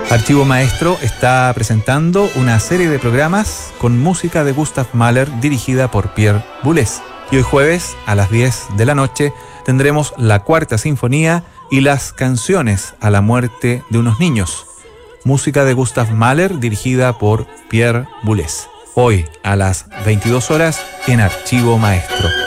Archivo Maestro está presentando una serie de programas con música de Gustav Mahler dirigida por Pierre Boulez. Y hoy jueves a las 10 de la noche tendremos la Cuarta Sinfonía y las canciones a la muerte de unos niños. Música de Gustav Mahler dirigida por Pierre Boulez. Hoy a las 22 horas en Archivo Maestro.